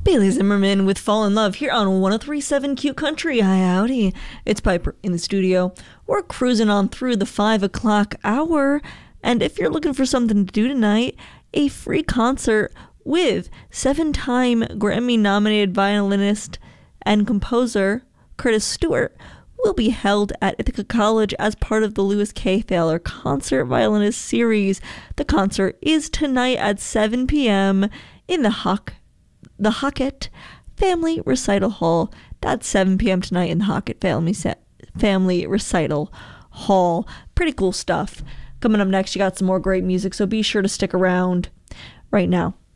Bailey Zimmerman with Fall in Love here on 1037 Cute Country. Hi, howdy. It's Piper in the studio. We're cruising on through the 5 o'clock hour. And if you're looking for something to do tonight, a free concert with 7-time Grammy-nominated violinist and composer Curtis Stewart will be held at Ithaca College as part of the Lewis K. Thaler Concert Violinist Series. The concert is tonight at 7 p.m. in the Hockett Family Recital Hall. That's 7 p.m. tonight in the Hockett Family Recital Hall. Pretty cool stuff. Coming up next, you got some more great music, so be sure to stick around. Right now,